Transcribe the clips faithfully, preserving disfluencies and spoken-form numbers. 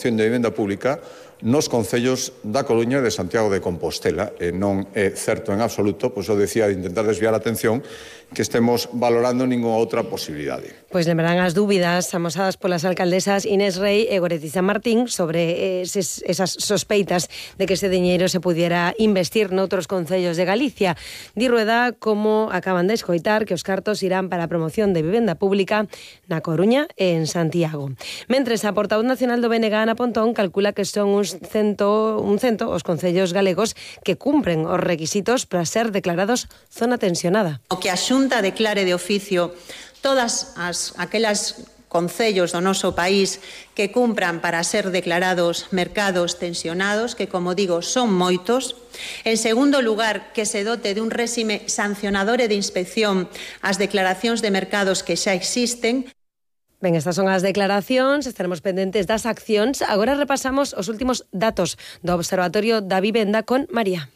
promoción de vivenda pública nos concellos da Coruña e de Santiago de Compostela. E non é certo en absoluto, pois eu decía, de intentar desviar a atención, que estemos valorando ningunha outra posibilidade. Pois lembrarán as dúbidas amosadas polas alcaldesas Inés Rei e Goretti San Martín sobre eses, esas sospeitas de que ese diñeiro se pudiera investir noutros concellos de Galicia. Di Rueda, como acaban de escoitar, que os cartos irán para a promoción de vivenda pública na Coruña e en Santiago. Mentres, a portavoz nacional do B N G, Ana Pontón, calcula que son uns cento, un cento os concellos galegos que cumpren os requisitos para ser declarados zona tensionada. O que a Xunta declare de oficio todas as aquelas concellos do noso país que cumpran para ser declarados mercados tensionados, que, como digo, son moitos. En segundo lugar, que se dote de un réxime sancionador e de inspección ás declaracións de mercados que xa existen. Ben, estas son as declaracións, estaremos pendentes das accións. Agora repasamos os últimos datos do Observatorio da Vivenda con María.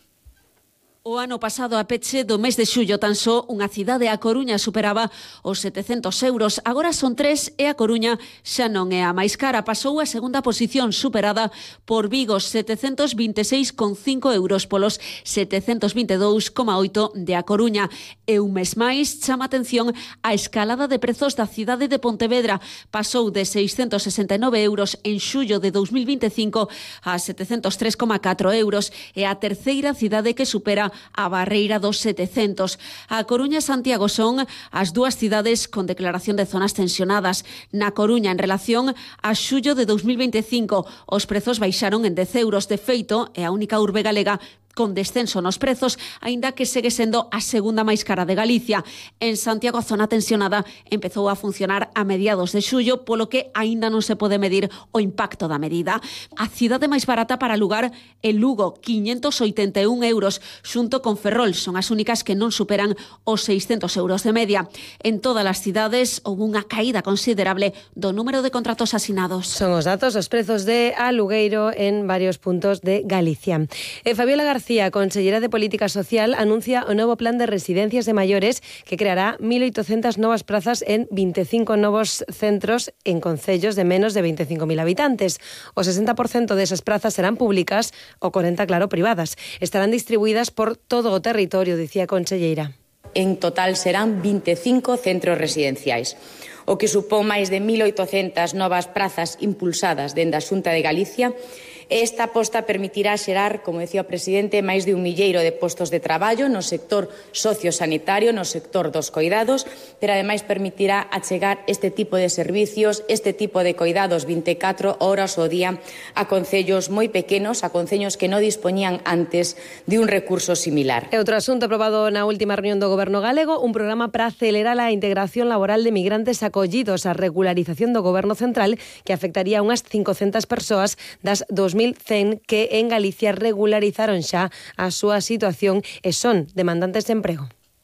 O ano pasado, a peche do mes de xullo, tan só unha cidade, a Coruña, superaba os setecentos euros. Agora son tres e a Coruña xa non é a máis cara. Pasou a segunda posición, superada por Vigo, setecentos vinte e seis coma cinco euros polos setecentos vinte e dous coma oito de a Coruña. E un mes máis chama atención a escalada de prezos da cidade de Pontevedra. Pasou de seiscentos sesenta e nove euros en xullo de dous mil vinte e cinco a setecentos tres coma catro euros. É a terceira cidade que supera a barreira dos setecentos. A Coruña e Santiago son as dúas cidades con declaración de zonas tensionadas. Na Coruña, en relación a xullo de dous mil vinte e cinco, os prezos baixaron en dez euros. De feito, é a única urbe galega con descenso nos prezos, aínda que segue sendo a segunda máis cara de Galicia. En Santiago, a zona tensionada empezou a funcionar a mediados de xullo, polo que aínda non se pode medir o impacto da medida. A cidade máis barata para alugar é Lugo, quinhentos oitenta e un euros, xunto con Ferrol. Son as únicas que non superan os seiscentos euros de media. En todas as cidades houve unha caída considerable do número de contratos asinados. Son os datos dos prezos de alugueiro en varios puntos de Galicia. E Fabiola García, consellera de Política Social, anuncia o novo plan de residencias de maiores que creará mil oitocentas novas prazas en vinte e cinco novos centros en concellos de menos de vinte e cinco mil habitantes. O sesenta por cento desas prazas serán públicas, o corenta, claro, privadas. Estarán distribuídas por todo o territorio, dicía a conselleira. En total serán vinte e cinco centros residenciais, o que supón máis de mil oitocentas novas prazas impulsadas dende a Xunta de Galicia. Esta aposta permitirá xerar, como decía o presidente, máis de un milleiro de postos de traballo no sector sociosanitario, no sector dos coidados, pero ademais permitirá achegar este tipo de servicios, este tipo de coidados vinte e catro horas ao día a concellos moi pequenos, a concellos que non dispoñían antes de un recurso similar. E outro asunto aprobado na última reunión do Goberno galego, un programa para acelerar a integración laboral de migrantes acollidos, a regularización do Goberno central, que afectaría a unhas cincocentas persoas das dos mil cen que en Galicia regularizaron xa a súa situación e son demandantes de emprego.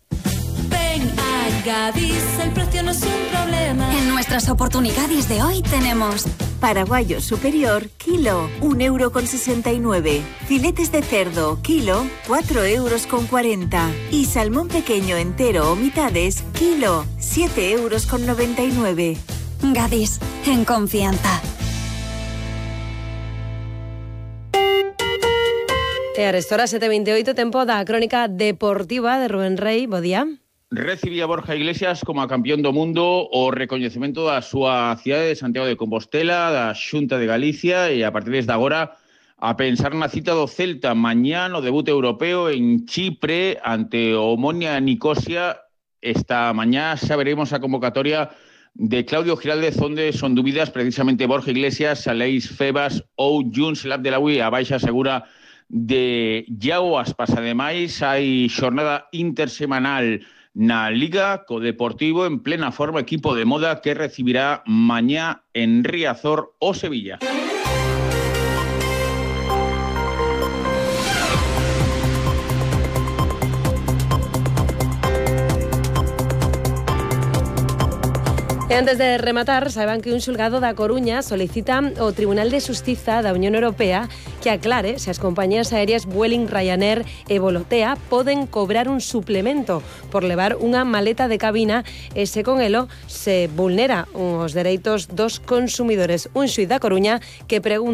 Ven a Gadis, el precio no es un problema. En nuestras oportunidades de hoy tenemos paraguayo superior, kilo, un euro con sesenta y nueve. Filetes de cerdo, kilo, cuatro euros con cuarenta. Y salmón pequeño entero o mitades, kilo, siete euros con noventa y nueve. Gadis, en confianza. E a restora sete e vinte e oito, tempo da crónica deportiva de Rubén Rei. Bo día. Recibía Borja Iglesias como a campeón do mundo o recoñecemento da súa cidade de Santiago de Compostela, da Xunta de Galicia, e a partir desde agora a pensar na cita do Celta mañá no debut europeo en Chipre ante o Omonia Nicosia. Esta mañá xa veremos a convocatoria de Claudio Giraldez, onde son dúbidas precisamente Borja Iglesias, Aleix Febas ou Jun Selap de la U I, a baixa segura de Iago Aspas. Ademais, hai xornada intersemanal na Liga co Deportivo en plena forma, equipo de moda que recibirá mañá en Riazor o Sevilla. E antes de rematar, saiban que un xulgado da Coruña solicita ao Tribunal de Xustiza da Unión Europea que aclare se as compañías aéreas Vueling, Ryanair e Volotea poden cobrar un suplemento por levar unha maleta de cabina e se con elo se vulnera os dereitos dos consumidores. Un xuíz da Coruña que pregunta